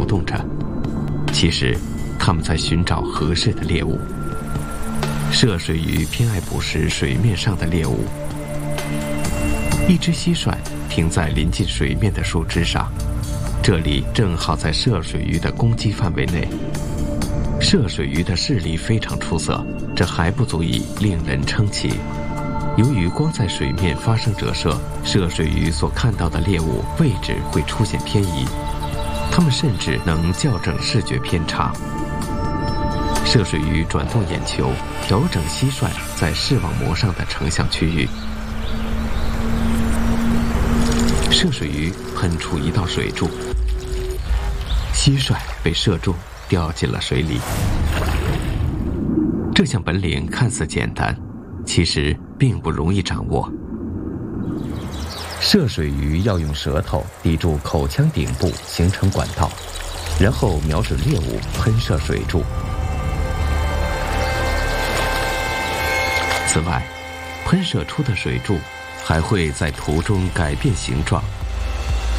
动着，其实它们在寻找合适的猎物。涉水鱼偏爱捕食水面上的猎物。一只蟋蟀停在临近水面的树枝上，这里正好在涉水鱼的攻击范围内。涉水鱼的视力非常出色，这还不足以令人称奇。由于光在水面发生折射，涉水鱼所看到的猎物位置会出现偏移，它们甚至能校正视觉偏差。涉水鱼转动眼球，调整蟋蟀在视网膜上的成像区域。涉水鱼喷出一道水柱，蟋蟀被射中，掉进了水里。这项本领看似简单，其实并不容易掌握。涉水鱼要用舌头抵住口腔顶部形成管道，然后瞄准猎物喷射水柱。此外，喷射出的水柱还会在途中改变形状，